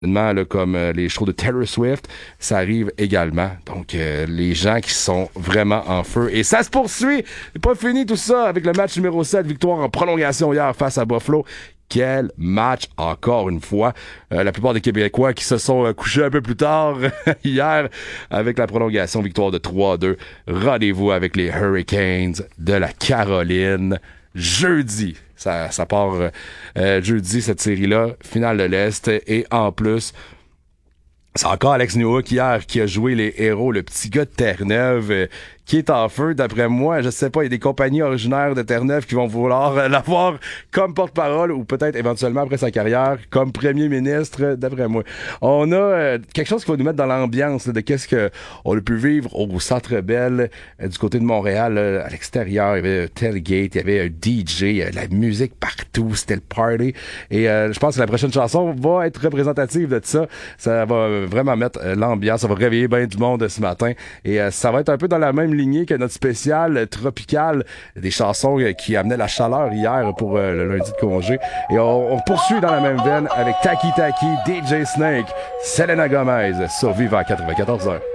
Là, comme les shows de Taylor Swift, ça arrive également. Donc, les gens qui sont vraiment en feu. Et ça se poursuit! C'est pas fini tout ça avec le match numéro 7, victoire en prolongation hier face à Buffalo. Quel match, encore une fois. La plupart des Québécois qui se sont couchés un peu plus tard hier avec la prolongation, victoire de 3-2. Rendez-vous avec les Hurricanes de la Caroline jeudi. Ça part jeudi, cette série-là, finale de l'Est. Et en plus, c'est encore Alex Newhook hier qui a joué les héros, le petit gars de Terre-Neuve qui est en feu, d'après moi. Je sais pas, il y a des compagnies originaires de Terre-Neuve qui vont vouloir l'avoir comme porte-parole ou peut-être éventuellement après sa carrière comme premier ministre, d'après moi. On a quelque chose qui va nous mettre dans l'ambiance de qu'est-ce qu'on a pu vivre au Centre Bell du côté de Montréal, à l'extérieur. Il y avait un tailgate, il y avait un DJ, il y avait de la musique partout, c'était le party. Et je pense que la prochaine chanson va être représentative de ça. Ça va vraiment mettre l'ambiance, ça va réveiller bien du monde ce matin. Et ça va être un peu dans la même lignée que notre spécial tropical, des chansons qui amenaient la chaleur hier pour le lundi de congé. Et on poursuit dans la même veine avec Taki Taki, DJ Snake, Selena Gomez sur Viva 94 heures.